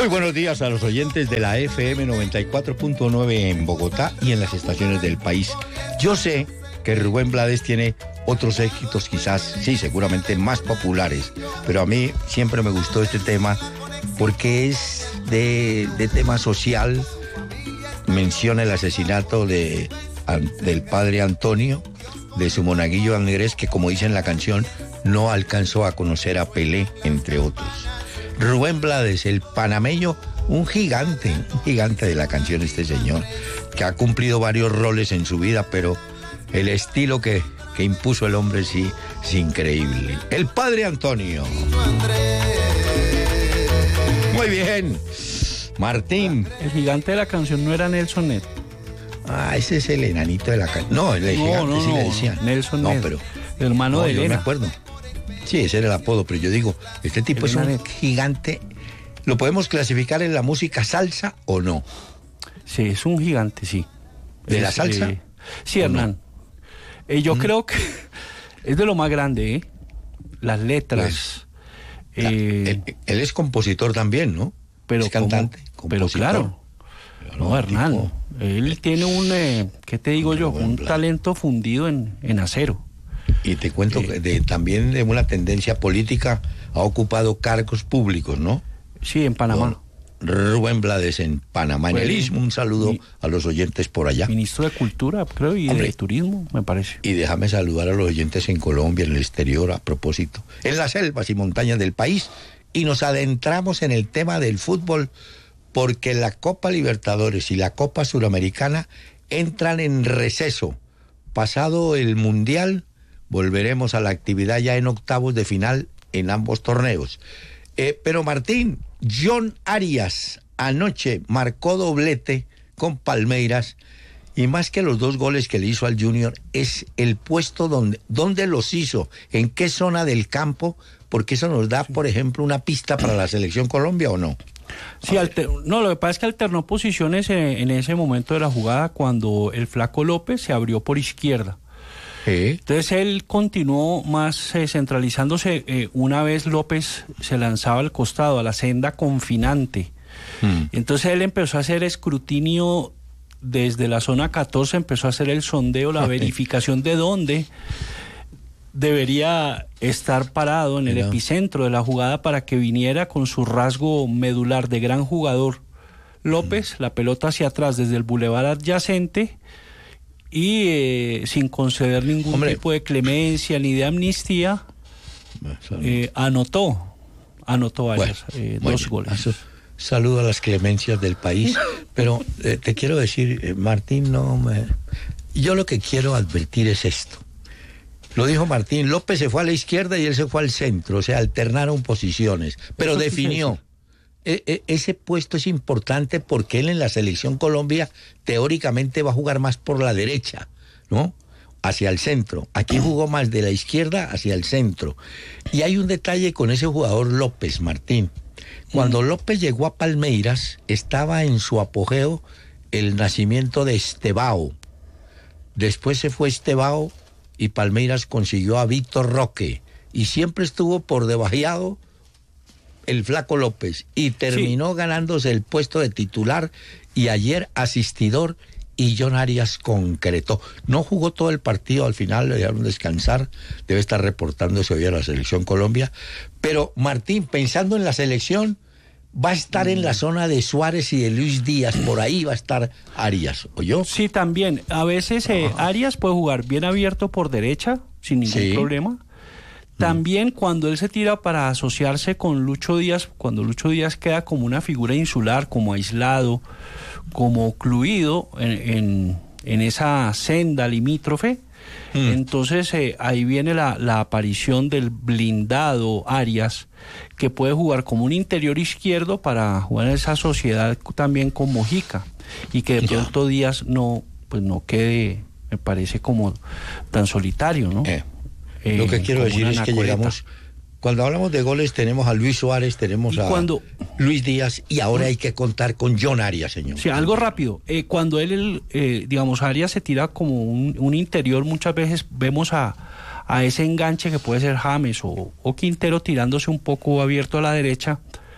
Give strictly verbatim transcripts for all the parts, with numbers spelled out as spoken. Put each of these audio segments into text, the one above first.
Muy buenos días a los oyentes de la F M noventa y cuatro punto nueve en Bogotá y en las estaciones del país. Yo sé que Rubén Blades tiene otros éxitos quizás, sí, seguramente más populares, pero a mí siempre me gustó este tema porque es de, de tema social. Menciona el asesinato de, del padre Antonio, de su monaguillo Andrés, que como dice en la canción, no alcanzó a conocer a Pelé, entre otros. Rubén Blades, el panameño, un gigante, un gigante de la canción este señor, que ha cumplido varios roles en su vida, pero el estilo que, que impuso el hombre sí es increíble. El padre Antonio. Muy bien. Martín. El gigante de la canción no era Nelson Ned. Ah, ese es el enanito de la canción. No, el no, gigante no, sí no, le decían. Nelson no, Ned, pero el hermano no, de yo Elena. me acuerdo. Sí, ese era el apodo, pero yo digo, este tipo Elena es un Ned. gigante. ¿Lo podemos clasificar en la música salsa o no? Sí, es un gigante, sí. ¿De es, la salsa? Eh, sí, Hernán. No? Eh, yo mm. creo que es de lo más grande, ¿eh? Las letras. Pues, eh, él, él es compositor también, ¿no? Pero es cantante, como, pero claro. No, no Hernán. Tipo, él tiene un, eh, ¿qué te digo yo? Un plan. talento fundido en, en acero. Y te cuento eh, que de, también de una tendencia política ha ocupado cargos públicos, ¿no? Sí, en Panamá. Con Rubén Blades en Panamá, en el Istmo. Un saludo mi, a los oyentes por allá. Ministro de Cultura, creo, y Hombre, de Turismo, me parece. Y déjame saludar a los oyentes en Colombia, en el exterior, a propósito. En las selvas y montañas del país. Y nos adentramos en el tema del fútbol, porque la Copa Libertadores y la Copa Suramericana entran en receso. Pasado el Mundial, volveremos a la actividad ya en octavos de final en ambos torneos. Eh, pero Martín, John Arias anoche marcó doblete con Palmeiras, y más que los dos goles que le hizo al Junior, es el puesto donde, donde los hizo, en qué zona del campo, porque eso nos da, por ejemplo, una pista para la selección Colombia, ¿o no? Sí, alter, no, lo que pasa es que alternó posiciones en, en ese momento de la jugada cuando el Flaco López se abrió por izquierda. ¿Sí? Entonces él continuó más eh, centralizándose eh, una vez López se lanzaba al costado, a la senda confinante. Hmm. Entonces él empezó a hacer escrutinio desde la zona catorce, empezó a hacer el sondeo, la verificación de dónde debería estar parado en el Mira. epicentro de la jugada para que viniera con su rasgo medular de gran jugador. López, la pelota hacia atrás desde el bulevar adyacente y eh, sin conceder ningún Hombre. tipo de clemencia ni de amnistía, eh, anotó, anotó varios, bueno, eh, dos bueno, goles. Eso, saludo a las clemencias del país, pero eh, te quiero decir, eh, Martín, no me... yo lo que quiero advertir es esto. Lo dijo Martín, López se fue a la izquierda y él se fue al centro, o sea, alternaron posiciones, pero Eso definió. E- e- ese puesto es importante porque él en la selección Colombia teóricamente va a jugar más por la derecha, ¿no? Hacia el centro. Aquí jugó más de la izquierda hacia el centro. Y hay un detalle con ese jugador López, Martín. Cuando López llegó a Palmeiras, estaba en su apogeo el nacimiento de Estevao. Después se fue Estevao y Palmeiras consiguió a Víctor Roque, y siempre estuvo por debajeado el Flaco López, y terminó sí. ganándose el puesto de titular, y ayer asistidor, y John Arias concretó. No jugó todo el partido, al final le dejaron descansar, debe estar reportándose hoy a la selección Colombia, pero Martín, pensando en la selección, va a estar en la zona de Suárez y de Luis Díaz, por ahí va a estar Arias, ¿oyó? Sí, también, a veces eh, Arias puede jugar bien abierto por derecha, sin ningún sí. problema. También mm. cuando él se tira para asociarse con Lucho Díaz, cuando Lucho Díaz queda como una figura insular, como aislado, como ocluido en, en, en esa senda limítrofe, mm. entonces eh, ahí viene la, la aparición del blindado Arias, que puede jugar como un interior izquierdo para jugar en esa sociedad también con Mojica, y que de pronto Díaz no, pues no quede, me parece, como tan solitario, ¿no? Eh, eh, lo que quiero decir es que llegamos, cuando hablamos de goles tenemos a Luis Suárez, tenemos a cuando, Luis Díaz, y ahora hay que contar con John Arias, señor. Sí, algo rápido, eh, cuando él, eh, digamos, Arias se tira como un, un interior, muchas veces vemos a a ese enganche que puede ser James o, o Quintero tirándose un poco abierto a la derecha,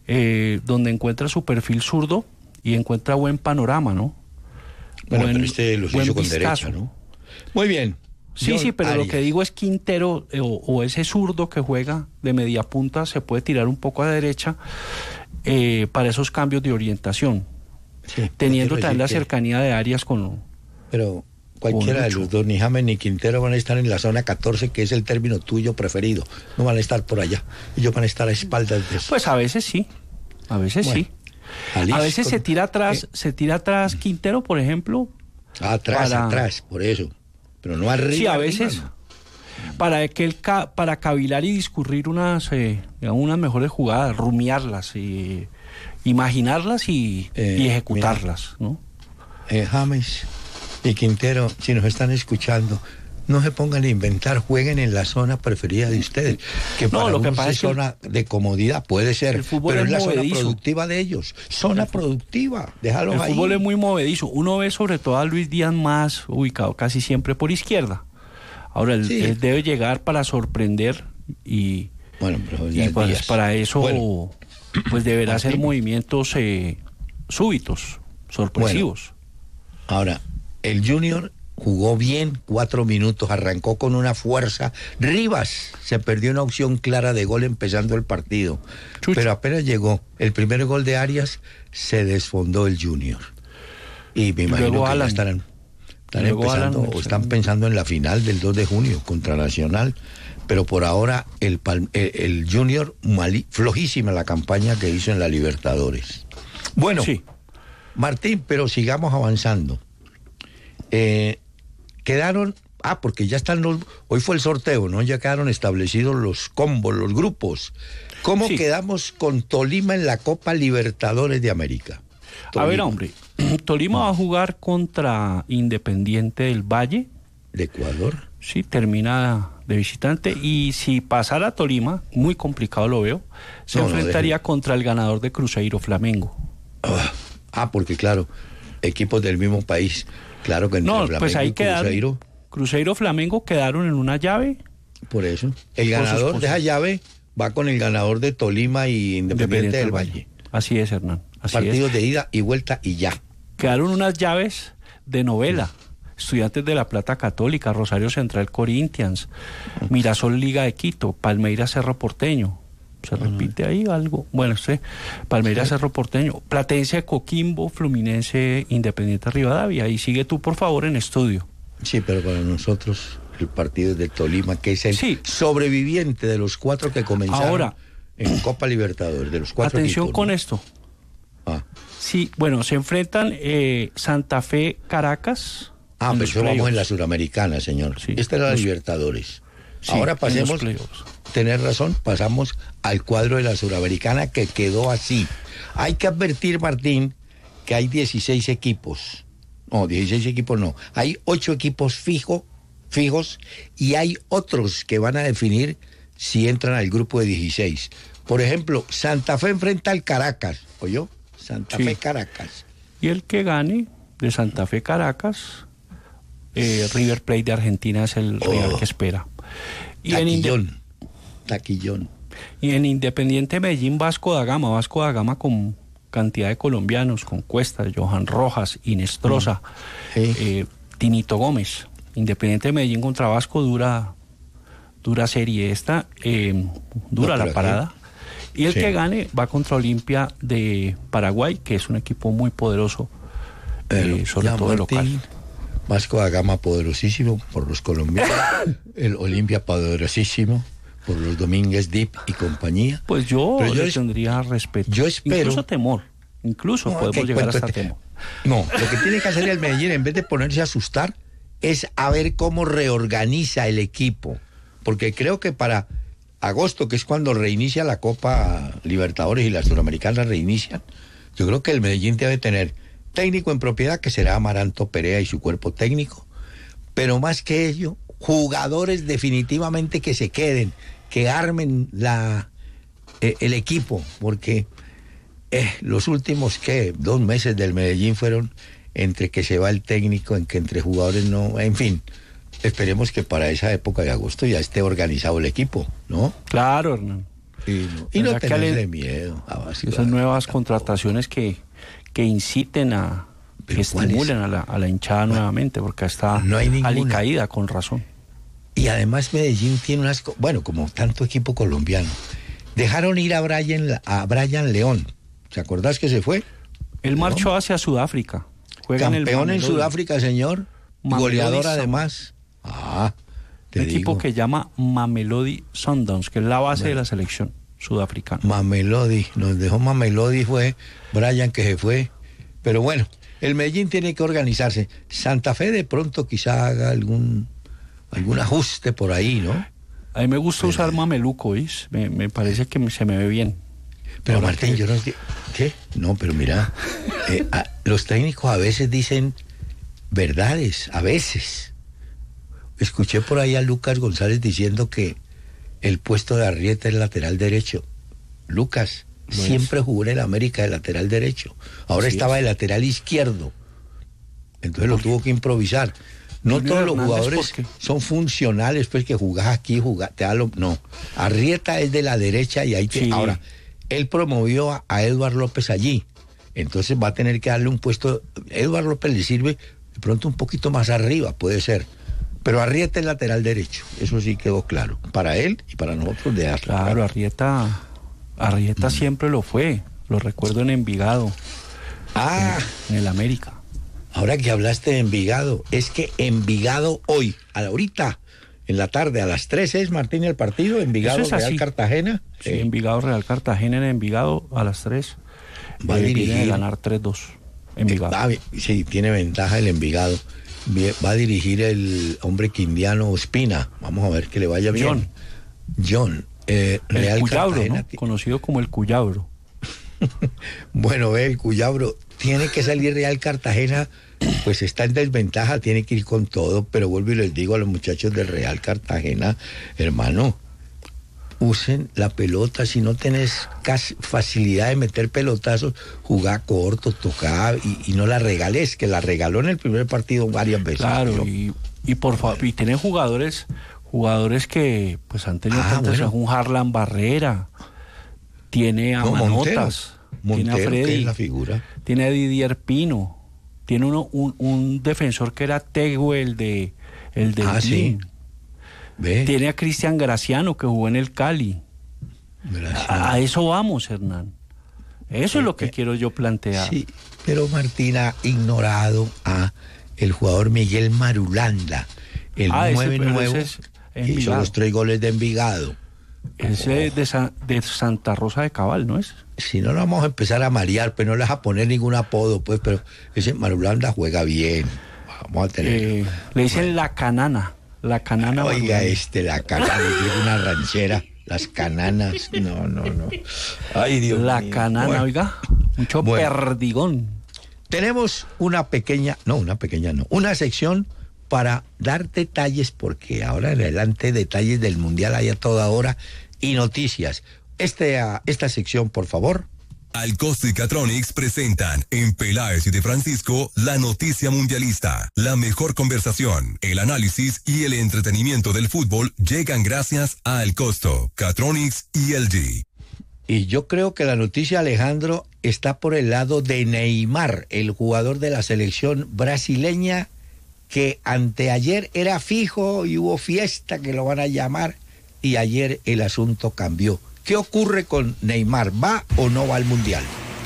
eh, donde encuentra su perfil zurdo y encuentra buen panorama, ¿no? Bueno, buen, pero este los hizo con vistazo. derecha, ¿no? Muy bien. Sí, John sí, pero Arias. lo que digo es Quintero eh, o, o ese zurdo que juega de media punta se puede tirar un poco a derecha eh, para esos cambios de orientación, Sí, teniendo no quiero también la decir que- cercanía de Arias con... Pero cualquiera de Lucho. los dos, ni James ni Quintero, van a estar en la zona catorce, que es el término tuyo preferido. No van a estar por allá. Ellos van a estar a espaldas de eso. Pues a veces sí, a veces Bueno, sí. Jalisco, A veces se tira atrás, eh, se tira atrás Quintero, por ejemplo. atrás, para- atrás, por eso. Pero no arriba. Sí, a arriba, veces. no. Para que el ca- para cavilar y discurrir unas, eh, digamos, unas mejores jugadas, rumiarlas, y imaginarlas y, Eh, y ejecutarlas, ¿no? Eh, James y Quintero, si nos están escuchando, no se pongan a inventar, jueguen en la zona preferida de ustedes. Que No, para lo que unos pasa es es que el- zona de comodidad, puede ser, el fútbol pero es es la zona movedizo. productiva de ellos. Zona productiva, déjalos El ahí. fútbol es muy movedizo. Uno ve sobre todo a Luis Díaz más ubicado casi siempre por izquierda. Ahora, él, Sí. él debe llegar para sorprender y, Bueno, pero y ya pues días. para eso Bueno, pues deberá hacer Martín. movimientos eh, súbitos, sorpresivos. ahora, el Junior jugó bien cuatro minutos, arrancó con una fuerza. Rivas se perdió una opción clara de gol empezando el partido. Chucho. Pero apenas llegó el primer gol de Arias, se desfondó el Junior. Y me imagino luego que Alan. ya estarán, están Luego empezando Alan, o el están segundo. pensando en la final del dos de junio contra Nacional. Pero por ahora el, Pal- el, el Junior, malí- flojísima la campaña que hizo en la Libertadores. Bueno, Sí. Martín, pero sigamos avanzando. Eh, quedaron, ah, porque ya están los, hoy fue el sorteo, ¿no? Ya quedaron establecidos los combos, los grupos. ¿Cómo Sí. quedamos con Tolima en la Copa Libertadores de América? A ver, Tolima, hombre, Tolima va a jugar contra Independiente del Valle. de Ecuador. Sí, termina de visitante. Y si pasara a Tolima, muy complicado lo veo, se No, no, enfrentaría déjelo. contra el ganador de Cruzeiro Flamengo. Ah, ah, porque claro, equipos del mismo país. Claro que entre No, Flamengo pues ahí y quedaron. Cruzeiro, Cruzeiro Flamengo quedaron en una llave. por eso. El sus ganador de esa cosas. llave va con el ganador de Tolima y Independiente del Valle. Así es, Hernán. Así Partidos es. de ida y vuelta y ya. Quedaron unas llaves de novela. Estudiantes de La Plata Católica, Rosario Central Corinthians, Mirasol Liga de Quito, Palmeiras Cerro Porteño. ¿Se repite ahí algo? Bueno, sí. Palmeiras Cerro Porteño, Platense Coquimbo, Fluminense Independiente Rivadavia. Y sigue tú, por favor, en estudio. Sí, pero para nosotros el partido es de Tolima, que es el Sí. sobreviviente de los cuatro que comenzaron Ahora, en Copa Libertadores, de los cuatro atención equipos, con ¿no? esto. Ah, Sí, bueno, se enfrentan eh, Santa Fe Caracas. ah en pero los eso vamos playoffs. en la Suramericana, señor. Sí. Esta era la Los- Libertadores. Sí, Ahora en los pasemos, playoffs. tener razón, pasamos al cuadro de la Suramericana que quedó así. Hay que advertir, Martín, que hay dieciséis equipos. No, dieciséis equipos no. Hay ocho equipos fijo, fijos y hay otros que van a definir si entran al grupo de dieciséis. Por ejemplo, Santa Fe enfrenta al Caracas, ¿oyó? Santa Sí. Fe Caracas. Y el que gane de Santa Fe Caracas, eh, River Plate de Argentina es el Oh. rival que espera. Y en, Inde- Taquillón. Taquillón. y en Independiente Medellín, Vasco da Gama, Vasco da Gama con cantidad de colombianos, con Cuesta, Johan Rojas, Inestrosa, Sí. eh, Tinito Gómez. Independiente Medellín contra Vasco dura, dura serie esta, eh, dura No, la pero parada. Y el Sí. que gane va contra Olimpia de Paraguay, que es un equipo muy poderoso, eh, sobre ya, todo Martín, local. Vasco da Gama poderosísimo por los colombianos. El Olimpia poderosísimo por los Domínguez Deep y compañía. Pues yo, Pero yo le es- tendría respeto. yo espero- Incluso temor. Incluso No, podemos ¿qué llegar cuento hasta este? temor. No, lo que tiene que hacer el Medellín, en vez de ponerse a asustar, es a ver cómo reorganiza el equipo. Porque creo que para agosto, que es cuando reinicia la Copa Libertadores y la Suramericana reinician, yo creo que el Medellín debe tener técnico en propiedad, que será Amaranto Perea y su cuerpo técnico, pero más que ello, jugadores definitivamente que se queden, que armen la, eh, el equipo, porque eh, los últimos, ¿qué? Dos meses del Medellín fueron entre que se va el técnico, en que entre jugadores no, en fin, esperemos que para esa época de agosto ya esté organizado el equipo, ¿no? Claro, Hernán. Y no, y no tenerle ale... miedo. A esas nuevas tampoco. contrataciones que, que inciten a, que estimulen a la, a la hinchada bueno, nuevamente, porque está no hay alicaída con razón. Y además Medellín tiene unas, bueno, como tanto equipo colombiano. Dejaron ir a Brian, a Brian León. ¿Se acordás que se fue? Él marchó ¿no? hacia Sudáfrica. Juega Campeón en, en Sudáfrica, señor. Mamelodi Goleador además. Ah, te Un digo. equipo que llama Mamelodi Sundowns, que es la base bueno. de la selección sudafricana. Mamelodi, nos dejó Mamelodi, fue Brian que se fue. Pero bueno, el Medellín tiene que organizarse. Santa Fe de pronto quizá haga algún, algún ajuste por ahí, ¿no? A mí me gusta pero, usar mameluco, ¿oís? Me, me parece que me, se me ve bien. Pero Ahora Martín, que... yo no entiendo. ¿Qué? No, pero mira, eh, a, los técnicos a veces dicen verdades, a veces. Escuché por ahí a Lucas González diciendo que el puesto de Arrieta es lateral derecho. Lucas, no siempre es. jugó en el América de lateral derecho. Ahora sí estaba es. de lateral izquierdo. Entonces lo tuvo que improvisar. No todos los jugadores son funcionales, pues que jugás aquí, jugás, te da lo, no. Arrieta es de la derecha y ahí te, sí. Ahora, él promovió a, a Eduard López allí, entonces va a tener que darle un puesto. Eduard López le sirve de pronto un poquito más arriba, puede ser, pero Arrieta es lateral derecho, eso sí quedó claro, para él y para nosotros de Atlas. Claro, claro. Arrieta, Arrieta mm. siempre lo fue, lo recuerdo en Envigado, ah. en, en el América. Ahora que hablaste de Envigado, es que Envigado hoy, a la ahorita, en la tarde, a las tres es, Martín, el partido, Envigado es Real Cartagena. Sí, eh. Envigado Real Cartagena en Envigado a las tres. Va eh, a dirigir. Viene a ganar tres dos, Envigado. Eh, va, sí, tiene ventaja el Envigado. Va a dirigir el hombre quindiano Espina. Vamos a ver que le vaya bien. John. John. Eh, Real el Cuyabro, Cartagena, ¿no? Conocido como el Cuyabro. Bueno, el Cuyabro tiene que salir Real Cartagena, pues está en desventaja, tiene que ir con todo, pero vuelvo y les digo a los muchachos del Real Cartagena, hermano, usen la pelota, si no tenés casi facilidad de meter pelotazos, jugá corto, tocá y, y no la regales, que la regaló en el primer partido varias veces. Claro, y, y por favor, y tener jugadores, jugadores que pues han tenido ah, bueno. un Harlan Barrera, tiene a no, Manotas, Montero, tiene a Freddy, que es la figura. Tiene a Didier Pino, tiene uno, un, un defensor que era Tego, el de el de ah, sí. Ve. Tiene a Cristian Graciano, que jugó en el Cali. A, a eso vamos, Hernán. Eso sí, es lo que eh, quiero yo plantear. Sí, pero Martín ha ignorado a el jugador Miguel Marulanda, el ah, nueve ese, nuevo, ese que hizo los tres goles de Envigado. Ese oh. de, Sa- de Santa Rosa de Cabal, ¿no es? Si no, lo vamos a empezar a marear, pero no le vas a poner ningún apodo, pues, pero ese Marulanda juega bien. Vamos a tener. Eh, le dicen bueno. la canana. La canana. Oiga, Marulanda. este, la canana, es una ranchera. Las cananas. No, no, no. Ay, Dios la mío. La canana, bueno. oiga. Mucho bueno. perdigón. Tenemos una pequeña, no, una pequeña no, una sección para dar detalles, porque ahora en adelante detalles del Mundial hay a toda hora y noticias. Este, uh, esta sección, por favor. Alcosto y Catronics presentan en Peláez y de Francisco la noticia mundialista. La mejor conversación, el análisis y el entretenimiento del fútbol llegan gracias a Alcosto, Catronics y L G. Y yo creo que la noticia, Alejandro, está por el lado de Neymar, el jugador de la selección brasileña, que anteayer era fijo y hubo fiesta que lo van a llamar, y ayer el asunto cambió. ¿Qué ocurre con Neymar? ¿Va o no va al Mundial?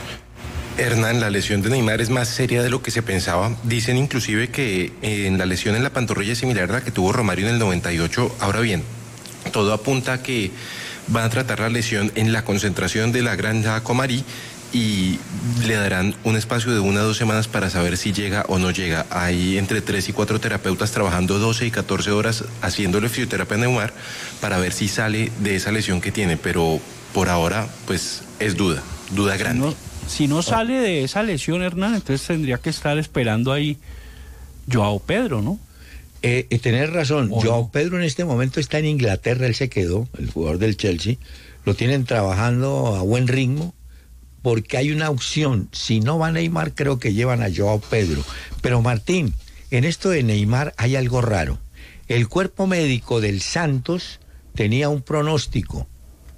Hernán, la lesión de Neymar es más seria de lo que se pensaba. Dicen inclusive que eh, en la lesión en la pantorrilla es similar a la que tuvo Romario en el noventa y ocho. Ahora bien, todo apunta a que van a tratar la lesión en la concentración de la Granja Comari y le darán un espacio de una o dos semanas para saber si llega o no llega. Hay entre tres y cuatro terapeutas trabajando doce y catorce horas haciéndole fisioterapia a Neymar para ver si sale de esa lesión que tiene, pero por ahora pues es duda, duda grande. No, si no sale de esa lesión, Hernán, entonces tendría que estar esperando ahí Joao Pedro, ¿no? Eh, eh, tenés razón, Joao no? Pedro en este momento está en Inglaterra, él se quedó, el jugador del Chelsea, lo tienen trabajando a buen ritmo, porque hay una opción, si no va Neymar, creo que llevan a Joao Pedro. Pero Martín, en esto de Neymar hay algo raro. El cuerpo médico del Santos tenía un pronóstico,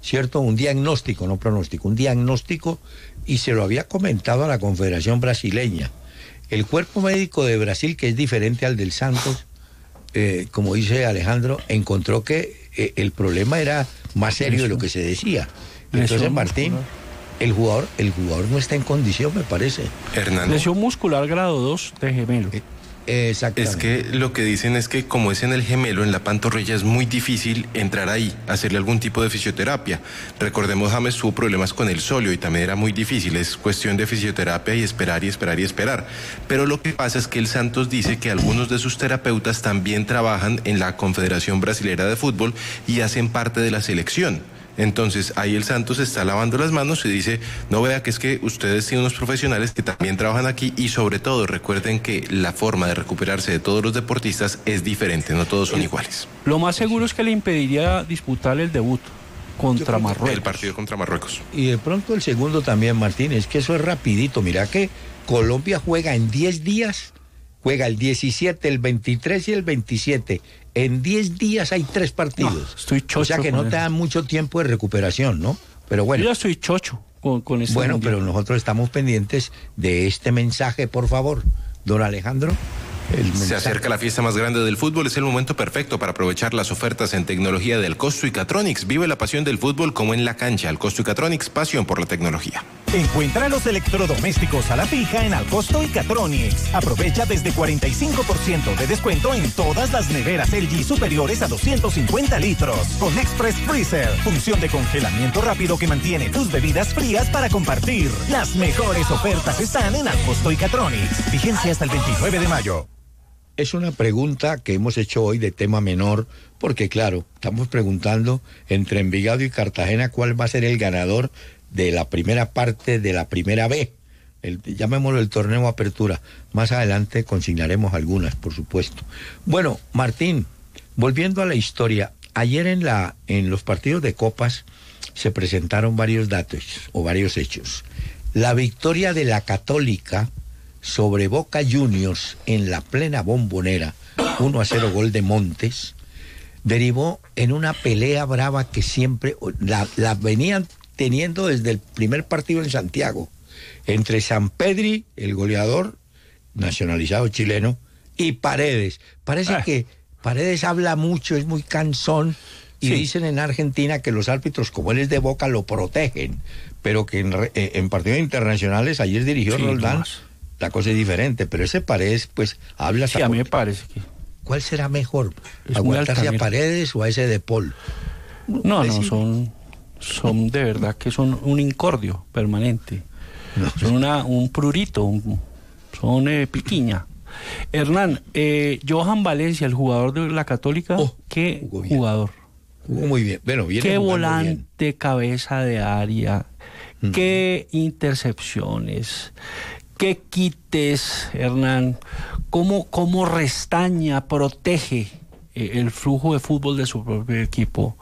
¿cierto? Un diagnóstico, no pronóstico, un diagnóstico, y se lo había comentado a la Confederación Brasileña. El cuerpo médico de Brasil, que es diferente al del Santos, eh, como dice Alejandro, encontró que eh, el problema era más serio de lo que se decía. Entonces, Martín, el jugador, el jugador no está en condición, me parece. Hernán. Lesión muscular grado dos de gemelo. Eh, Exactamente. Es que lo que dicen es que como es en el gemelo, en la pantorrilla, es muy difícil entrar ahí, hacerle algún tipo de fisioterapia. Recordemos, James tuvo problemas con el sóleo y también era muy difícil. Es cuestión de fisioterapia y esperar y esperar y esperar. Pero lo que pasa es que el Santos dice que algunos de sus terapeutas también trabajan en la Confederación Brasilera de Fútbol y hacen parte de la selección. Entonces ahí el Santos está lavando las manos y dice, no vea que es que ustedes tienen unos profesionales que también trabajan aquí, y sobre todo recuerden que la forma de recuperarse de todos los deportistas es diferente, no todos son iguales. Lo más seguro es que le impediría disputar el debut contra Marruecos. El partido contra Marruecos. Y de pronto el segundo también, Martín, es que eso es rapidito. Mira que Colombia juega en diez días, juega el diecisiete, el veintitrés y el veintisiete. En diez días hay tres partidos. No, estoy chocho. O sea que no con te dan mucho tiempo de recuperación, ¿no? Pero bueno. Yo ya estoy chocho con, con este Bueno, mundial. pero nosotros estamos pendientes de este mensaje, por favor. Don Alejandro. El Se acerca la fiesta más grande del fútbol, es el momento perfecto para aprovechar las ofertas en tecnología de Alcosto y Catronics. Vive la pasión del fútbol como en la cancha. Alcosto y Catronics, pasión por la tecnología. Encuentra los electrodomésticos a la fija en Alcosto y Catronics. Aprovecha desde cuarenta y cinco por ciento de descuento en todas las neveras L G superiores a doscientos cincuenta litros. Con Express Freezer, función de congelamiento rápido que mantiene tus bebidas frías para compartir. Las mejores ofertas están en Alcosto y Catronics. Vigencia hasta el veintinueve de mayo. Es una pregunta que hemos hecho hoy de tema menor, porque claro, estamos preguntando entre Envigado y Cartagena cuál va a ser el ganador de la primera parte de la primera B, el, llamémoslo el torneo Apertura. Más adelante consignaremos algunas, por supuesto. Bueno, Martín, volviendo a la historia, ayer en, la, en los partidos de Copas se presentaron varios datos o varios hechos. La victoria de la Católica sobre Boca Juniors en la plena Bombonera, uno a cero gol de Montes, derivó en una pelea brava que siempre la, la venían teniendo desde el primer partido en Santiago, entre Sampedri, el goleador nacionalizado chileno, y Paredes. Parece ah. que Paredes habla mucho, es muy cansón, y sí. Dicen en Argentina que los árbitros, como él es de Boca, lo protegen, pero que en, en partidos internacionales, ayer dirigió sí, Roldán, no la cosa es diferente, pero ese Paredes, pues, habla... Sí, a mí me parece que... ¿Cuál será mejor? ¿Aguantarse a Paredes o a ese de Paul? No, no, son, son de verdad que son un incordio permanente. No. Son una, un prurito, un, son eh, piquiña. Hernán, eh, Johan Valencia, el jugador de la Católica, oh, qué jugó jugador. Jugó muy bien. Bueno, viene qué volante, bien. Cabeza de área, mm. qué intercepciones, qué quites, Hernán, cómo, cómo restaña, protege eh, el flujo de fútbol de su propio equipo.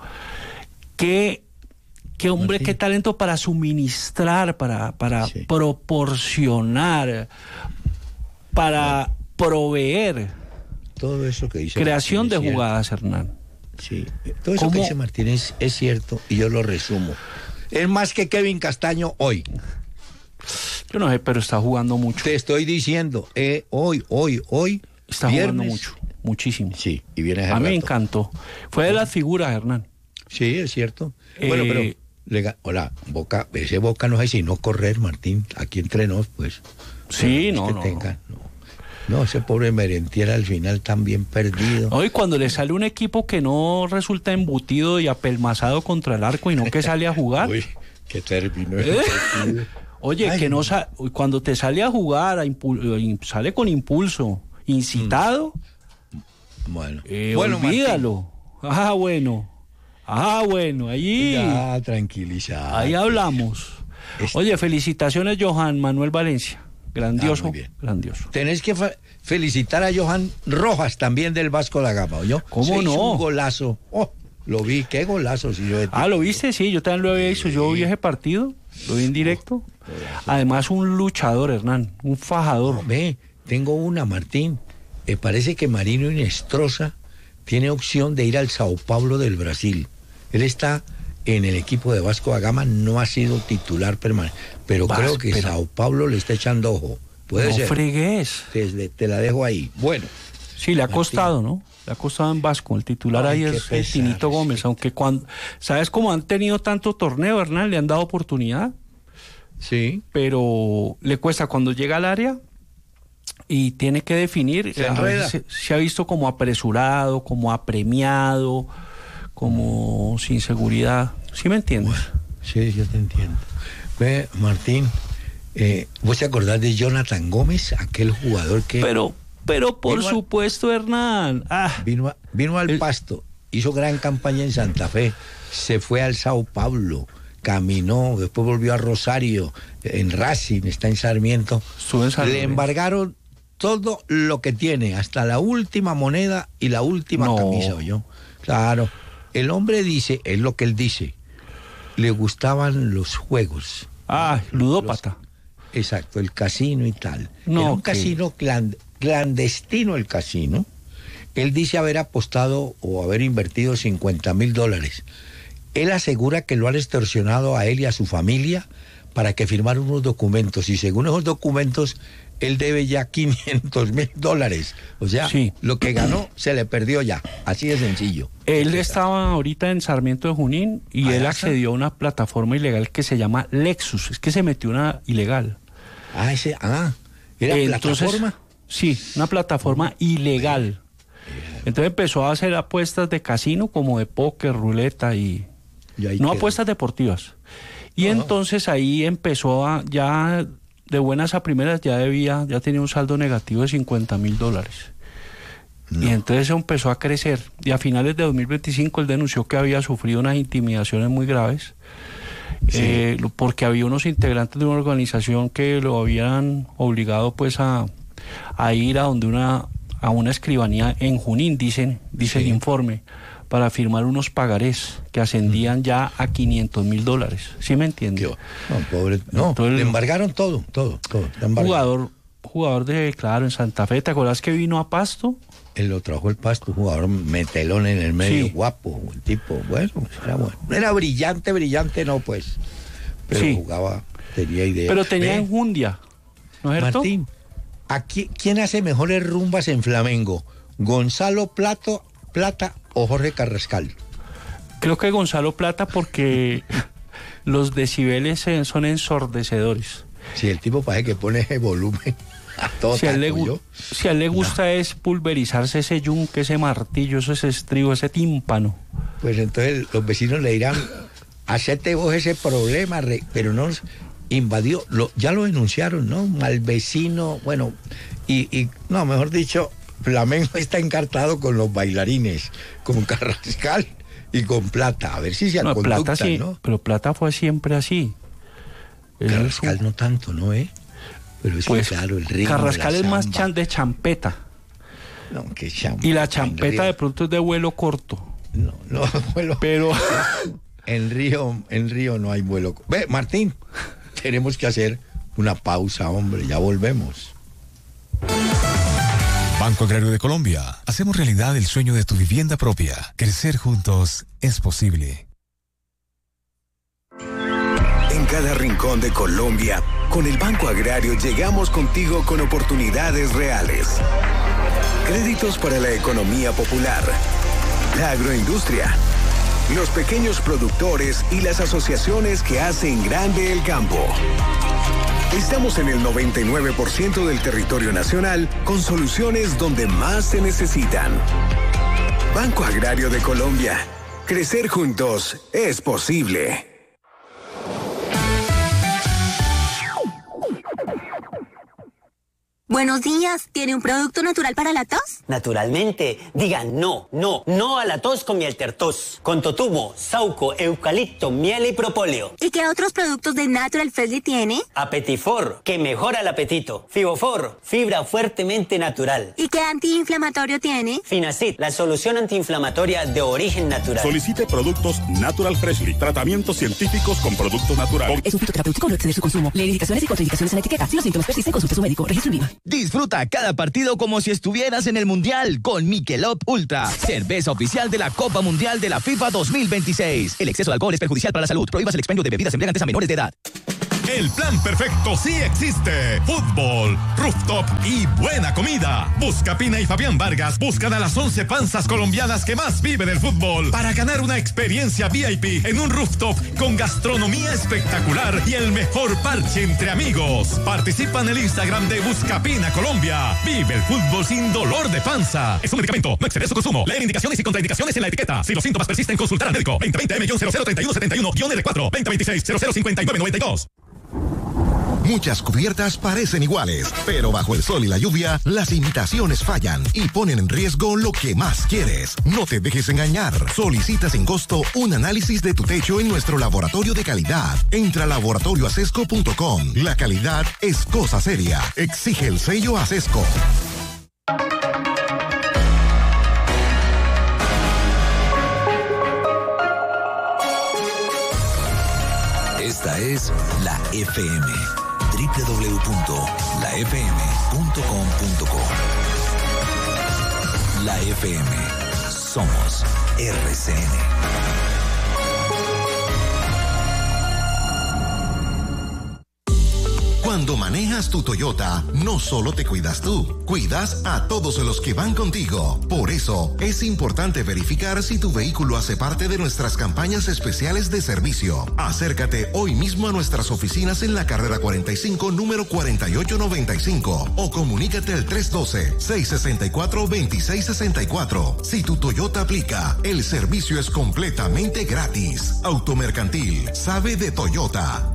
Qué, qué hombre, Martín. Qué talento para suministrar, para, para sí. proporcionar, para sí. proveer. Todo eso que dice creación Martín, de jugadas, Hernán. Sí, todo eso ¿Cómo? que dice Martínez es cierto y yo lo resumo. Es más que Kevin Castaño hoy. Yo no sé, pero está jugando mucho. Te estoy diciendo, eh, hoy, hoy, hoy. Está viernes, jugando mucho, muchísimo. Sí, y viene a mí me encantó. Fue de las figuras, Hernán. Sí, es cierto. Eh, bueno, pero, le, hola, Boca, ese Boca no es si no correr, Martín, aquí entre nos, pues. Sí, no, no, no, tenga, no. No, ese pobre Merentiera al final también perdido. Hoy cuando le sale un equipo que no resulta embutido y apelmazado contra el arco y no que sale a jugar. Uy, qué término. ¿Eh? Oye, Ay, que no, no cuando te sale a jugar, a sale con impulso, incitado. Bueno, eh, bueno, olvídalo. Martín. Ah, bueno. Ah, bueno, ahí. Ya, tranquilizado. Ahí hablamos. Este... Oye, felicitaciones, Johan Manuel Valencia. Grandioso, ah, grandioso. Tenés que fe- felicitar a Johan Rojas también del Vasco da Gama, ¿oyó? ¿Cómo Se no? Hizo un golazo. Oh, lo vi, qué golazo. Si yo ah, ¿lo viste? Sí, yo también lo había hecho. Yo vi ese partido, lo vi en directo. Además, un luchador, Hernán, un fajador. No, ve, tengo una, Martín. Me parece que Marino Inestrosa tiene opción de ir al Sao Paulo del Brasil. Él está en el equipo de Vasco da Gama, no ha sido titular permanente, pero Vas, creo que pero... Sao Paulo le está echando ojo. Puede no ser. fregues. Te, te la dejo ahí. Bueno. Sí, le ha Martín. costado, ¿no? Le ha costado en Vasco. El titular Ay, ahí es pesar, el Tinito Gómez, sí. Aunque cuando... ¿Sabes cómo han tenido tanto torneo, Hernán? Le han dado oportunidad. Sí. Pero le cuesta cuando llega al área y tiene que definir. Se, a se, se ha visto como apresurado, como apremiado, como sin seguridad. ¿Sí me entiendes? Bueno, sí, yo te entiendo. Ve, Martín, eh, ¿vos te acordás de Jonathan Gómez, aquel jugador que... Pero... Pero por supuesto, a, Hernán. Ah, vino, a, vino al el, Pasto, hizo gran campaña en Santa Fe, se fue al Sao Paulo, caminó, después volvió a Rosario, en Racing, está en Sarmiento. En Sarmiento. Le embargaron todo lo que tiene, hasta la última moneda y la última no. camisa, ¿oyó? Claro, el hombre dice, es lo que él dice, le gustaban los juegos. Ah, ludópata. Los, exacto, el casino y tal. No, Era un que... casino clandestino. clandestino el casino. Él dice haber apostado o haber invertido cincuenta mil dólares. Él asegura que lo han extorsionado a él y a su familia para que firmaran unos documentos, y según esos documentos él debe ya quinientos mil dólares. O sea, sí. Lo que ganó se le perdió ya, así de sencillo. Él estaba ahorita en Sarmiento de Junín y ¿Ah, él accedió a una plataforma ilegal que se llama Lexus. Es que se metió una ilegal. Ah, ese, ah, ¿era Entonces, plataforma? Sí, una plataforma ilegal. Entonces empezó a hacer apuestas de casino como de póker, ruleta y... y no quedó. Apuestas deportivas. Y uh-huh. entonces ahí empezó a... ya de buenas a primeras ya debía, ya tenía un saldo negativo de cincuenta mil dólares. No. Y entonces empezó a crecer. Y a finales de dos mil veinticinco él denunció que había sufrido unas intimidaciones muy graves. Sí. Eh, porque había unos integrantes de una organización que lo habían obligado pues a... a ir a donde una a una escribanía en Junín, dicen, dice sí. el informe, para firmar unos pagarés que ascendían mm. ya a quinientos mil dólares. ¿Sí me entiendes? No, pobre, no, Entonces, le embargaron todo, todo, todo. Jugador, jugador de, claro, en Santa Fe, ¿te acuerdas que vino a Pasto? Él lo trajo el Pasto, jugador metelón en el medio, sí. guapo, el tipo, bueno, era bueno. Era brillante, brillante, no pues, pero sí. jugaba, tenía idea. Pero tenía ¿Ve? enjundia, ¿no es cierto? Martín, aquí, ¿quién hace mejores rumbas en Flamengo? ¿Gonzalo Plato, Plata o Jorge Carrascal? Creo que Gonzalo Plata, porque los decibeles son ensordecedores. Si el tipo parece que pone ese volumen a todo si, a él le, si a él le gusta no. es pulverizarse ese yunque, ese martillo, ese estribo, ese tímpano. Pues entonces los vecinos le dirán, hacete vos ese problema, pero no... invadió, lo, ya lo denunciaron, ¿no? Mal vecino, bueno, y, y no, mejor dicho, Flamengo está encartado con los bailarines, con Carrascal y con Plata, a ver si se no, conductan, Plata sí, ¿no? Pero Plata fue siempre así. Carrascal un... no tanto, ¿no, eh? Pero es pues, que, claro, el ritmo, Carrascal es más chan de champeta. No, que champeta. Y la champeta de pronto es de vuelo corto. No, no, vuelo. Pero... en Río, en Río no hay vuelo. Ve, Martín, tenemos que hacer una pausa, hombre, ya volvemos. Banco Agrario de Colombia. Hacemos realidad el sueño de tu vivienda propia. Crecer juntos es posible. En cada rincón de Colombia, con el Banco Agrario llegamos contigo con oportunidades reales. Créditos para la economía popular, la agroindustria, los pequeños productores y las asociaciones que hacen grande el campo. Estamos en el noventa y nueve por ciento del territorio nacional con soluciones donde más se necesitan. Banco Agrario de Colombia. Crecer juntos es posible. Buenos días, ¿tiene un producto natural para la tos? Naturalmente, digan no, no, no a la tos con miel tertos, con totumo, sauco, eucalipto, miel y propóleo. ¿Y qué otros productos de Natural Freshly tiene? Apetifor, que mejora el apetito. Fibofor, fibra fuertemente natural. ¿Y qué antiinflamatorio tiene? Finacid, la solución antiinflamatoria de origen natural. Solicite productos Natural Freshly, tratamientos científicos con productos naturales. Es un fitoterapéutico, no exceder su consumo. Lee indicaciones y contraindicaciones en la etiqueta. Si los síntomas persisten, consulte a su médico. Registro INVIMA. Disfruta cada partido como si estuvieras en el Mundial con Michelob Ultra, cerveza oficial de la Copa Mundial de la FIFA dos mil veintiséis. El exceso de alcohol es perjudicial para la salud. Prohíbas el expendio de bebidas embriagantes a menores de edad. El plan perfecto sí existe. Fútbol, rooftop y buena comida. Buscapina y Fabián Vargas buscan a las once panzas colombianas que más viven el fútbol para ganar una experiencia V I P en un rooftop con gastronomía espectacular y el mejor parche entre amigos. Participa en el Instagram de Buscapina Colombia. Vive el fútbol sin dolor de panza. Es un medicamento, no exceder su consumo. Leer indicaciones y contraindicaciones en la etiqueta. Si los síntomas persisten, consultar al médico. veinte veinte M cero cero treinta y uno setenta y uno L cuatro veinte veintiséis cero cero cincuenta y nueve noventa y dos. Muchas cubiertas parecen iguales, pero bajo el sol y la lluvia, las imitaciones fallan y ponen en riesgo lo que más quieres. No te dejes engañar. Solicita sin costo un análisis de tu techo en nuestro laboratorio de calidad. Entra a laboratorio acesco punto com. La calidad es cosa seria. Exige el sello Acesco. Esta es la F M. doble u doble u doble u punto la f m punto com punto co. La F M. Somos R C N. Cuando manejas tu Toyota, no solo te cuidas tú, cuidas a todos los que van contigo. Por eso, es importante verificar si tu vehículo hace parte de nuestras campañas especiales de servicio. Acércate hoy mismo a nuestras oficinas en la carrera cuarenta y cinco, número cuarenta y ocho noventa y cinco, o comunícate al tres uno dos, seis seis cuatro, dos seis seis cuatro. Si tu Toyota aplica, el servicio es completamente gratis. Automercantil, sabe de Toyota.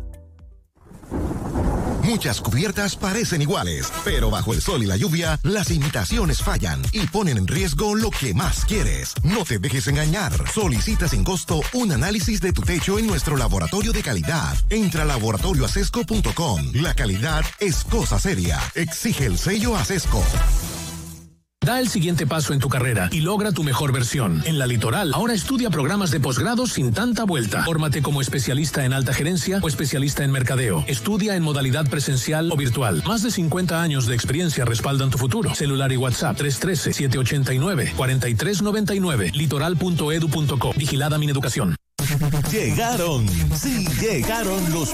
Muchas cubiertas parecen iguales, pero bajo el sol y la lluvia, las imitaciones fallan y ponen en riesgo lo que más quieres. No te dejes engañar. Solicita sin costo un análisis de tu techo en nuestro laboratorio de calidad. Entra a laboratorio acesco punto com. La calidad es cosa seria. Exige el sello Acesco. Da el siguiente paso en tu carrera y logra tu mejor versión. En La Litoral, ahora estudia programas de posgrado sin tanta vuelta. Fórmate como especialista en alta gerencia o especialista en mercadeo. Estudia en modalidad presencial o virtual. Más de cincuenta años de experiencia respaldan tu futuro. Celular y WhatsApp tres uno tres, siete ocho nueve, cuatro tres nueve nueve. litoral punto edu punto co. Vigilada Mineducación. Llegaron, sí, llegaron los